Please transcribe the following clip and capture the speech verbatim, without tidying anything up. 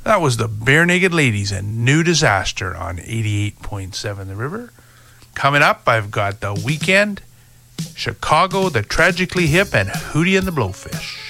That was the Bare Naked Ladies and New Disaster on eighty-eight point seven The River. Coming up, I've got The Weeknd, Chicago, The Tragically Hip, and Hootie and the Blowfish.